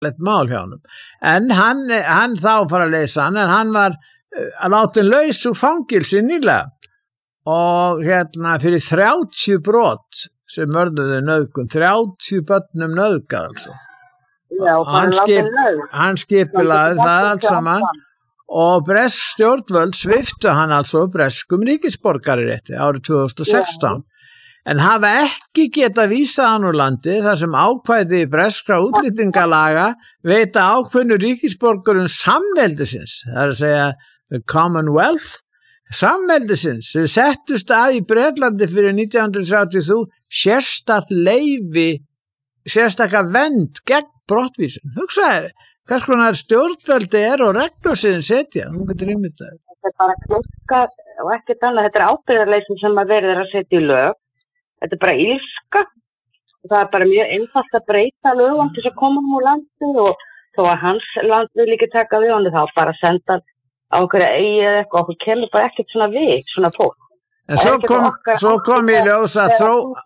mál hjá honum. En hann þá fara að leysa hann, en hann var látin laus úr fangilsi nýlega og fyrir 30 brot sem mörduðu nauðgun, 30 börnum nauðgað altså. Já, og hann skipilaði það allt saman og bresk stjórnvöld sviptu hann altså breskum ríkisborgararétti árið 2016. En hafa ekki geta vísað hann úr landi þar sem ákvæði breskra útlendingalaga veita ákveðnu ríkisborgurum samveldisins, það að segja the Commonwealth, samveldisins, sem settust að í Bretlandi fyrir 1933 sérstakt leyfi, sérstaka vernd gegn brottvísun. Hugsaðu, hvers konar stjórnveldi og reglur sem setja, þú getur ímyndað. Þetta bara klukka og ekkert annað, þetta ábyrgðarleysi sem að verið að setja í lög. Þetta bara ilska. Það bara mjög einfalt að breyta lögum til að koma úr landi og þó að hans land vil ekki taka við honum þá bara senda á einhverja eigi eða eitthvað, okkur kemur bara ekkert svona við, svona fólk. En svo kom í ljós að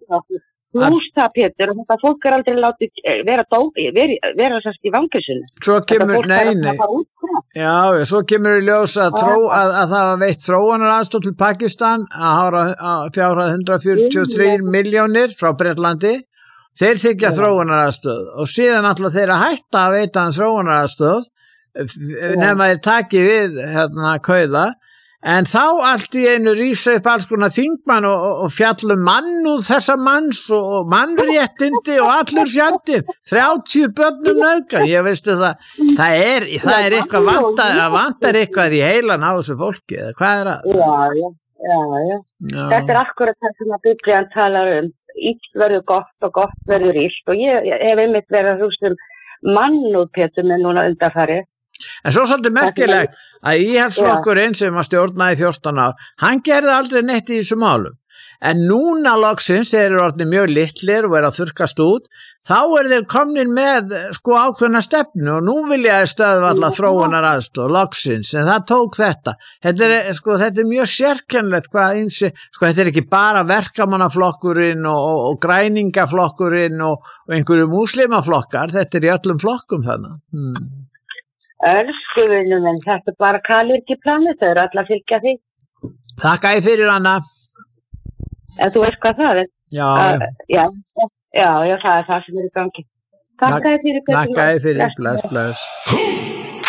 það, Pétur, og þetta fólk aldrei látið vera sérst í fangelsinu. Svo kemur, svo kemur í ljós að það var veitt þróunaraðstoð til Pakistan að fjárhæð 143 milljónir frá Bretlandi. Þeir þykja þróunaraðstoð og síðan alltaf þeir að hætta að veita hann þróunaraðstoð nema þeir taki við kauða. En þá allt í einu rísa upp alls konar þingmann og fjallum mannúð þessa manns og mannréttindi og allur fjandinn, 30 börnum nauðgað. Ég veistu það er eitthvað vantar eitthvað í heilan á þessu fólki, eða hvað það? Já. Þetta akkurat það sem að Biblían talar illt verður gott og gott verður illt og ég hef einmitt verið að hugsa mannúð, Pétur, með núna undanfarið. En svo svolítið merkilegt að íhaldsflokkurinn sem að stjórnaði 14 ár, hann gerði aldrei neitt í þessu málum. En núna loksins, þeir eru orðnir mjög litlir og að þurrkast út, þá þeir komnir með ákveðna stefnu og nú vilja þeir stöðva alla þróunaraðstoð loksins, en það tók þetta. Þetta er mjög sérkennilegt þetta er ekki bara verkamannaflokkurinn og græningaflokkurinn og einhverju múslimaflokkar, þetta er í öllum flokkum þannig. Örskuvinum, en þetta er bara kalur ekki planið, þau eru alla að fylgja því. Þakka ég fyrir, Anna. En þú veist hvað það er? Já, það er það sem er í gangi. Þakka ég fyrir. Bless.